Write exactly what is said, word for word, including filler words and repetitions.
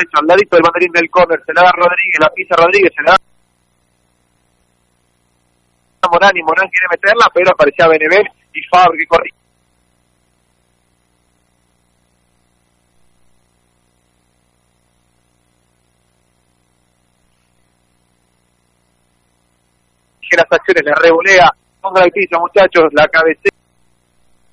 derecho, al ladito del banderín del córner, se la da Rodríguez, la pisa Rodríguez, se la da Morán y Morán quiere meterla, pero aparecía Benevent y Fabre que corría. Que las acciones, la revolea, ponga el piso muchachos, la cabecera.